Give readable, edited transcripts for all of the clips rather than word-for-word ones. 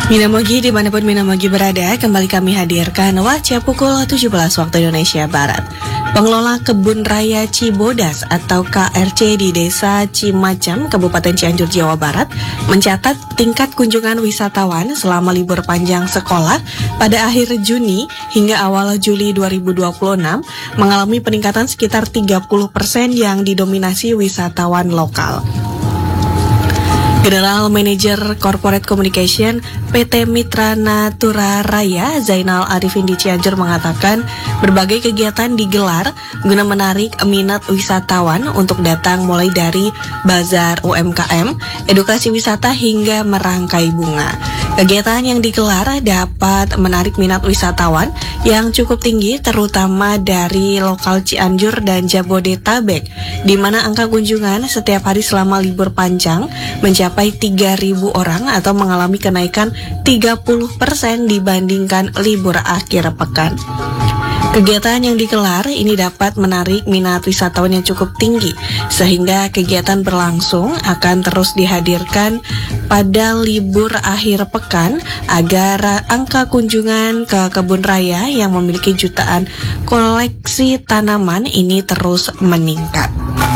Minamogi dimanapun Minamogi berada, kembali kami hadirkan Waca pukul 17 waktu Indonesia Barat. Pengelola Kebun Raya Cibodas atau KRC di Desa Cimacam, Kabupaten Cianjur, Jawa Barat, mencatat tingkat kunjungan wisatawan selama libur panjang sekolah pada akhir Juni hingga awal Juli 2026 mengalami peningkatan sekitar 30% yang didominasi wisatawan lokal. General Manager Corporate Communication PT Mitra Natura Raya Zainal Arifin di Cianjur mengatakan berbagai kegiatan digelar guna menarik minat wisatawan untuk datang mulai dari bazar UMKM, edukasi wisata hingga merangkai bunga. Kegiatan yang digelar dapat menarik minat wisatawan yang cukup tinggi terutama dari lokal Cianjur dan Jabodetabek, di mana angka kunjungan setiap hari selama libur panjang mencapai 3.000 orang atau mengalami kenaikan 30% dibandingkan libur akhir pekan. Kegiatan yang digelar ini dapat menarik minat wisatawan yang cukup tinggi, sehingga kegiatan berlangsung akan terus dihadirkan pada libur akhir pekan agar angka kunjungan ke kebun raya yang memiliki jutaan koleksi tanaman ini terus meningkat.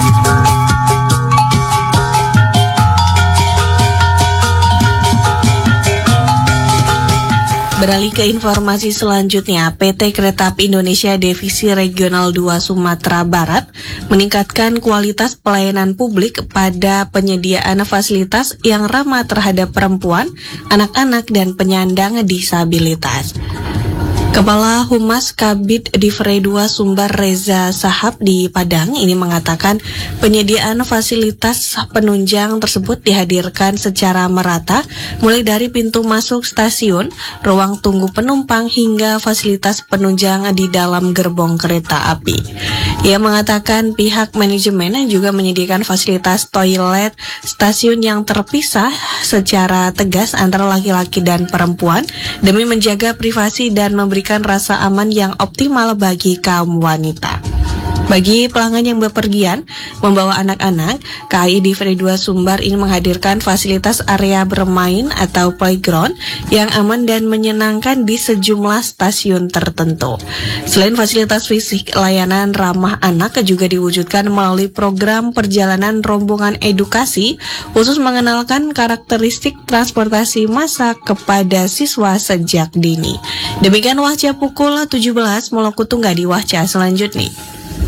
Beralih ke informasi selanjutnya, PT Kereta Api Indonesia Divisi Regional 2 Sumatera Barat meningkatkan kualitas pelayanan publik pada penyediaan fasilitas yang ramah terhadap perempuan, anak-anak, dan penyandang disabilitas. Kepala Humas Kabid Divre 2 Sumber Reza Sahab di Padang ini mengatakan penyediaan fasilitas penunjang tersebut dihadirkan secara merata mulai dari pintu masuk stasiun, ruang tunggu penumpang hingga fasilitas penunjang di dalam gerbong kereta api. Ia mengatakan pihak manajemen juga menyediakan fasilitas toilet stasiun yang terpisah secara tegas antara laki-laki dan perempuan demi menjaga privasi dan memberikan rasa aman yang optimal bagi kaum wanita. Bagi pelanggan yang bepergian membawa anak-anak, KAI Divre 2 Sumbar ini menghadirkan fasilitas area bermain atau playground yang aman dan menyenangkan di sejumlah stasiun tertentu. Selain fasilitas fisik, layanan ramah anak juga diwujudkan melalui program perjalanan rombongan edukasi khusus mengenalkan karakteristik transportasi massa kepada siswa sejak dini. Demikian Wahca pukul 17, Moloku Tunggal di Wahca selanjutnya.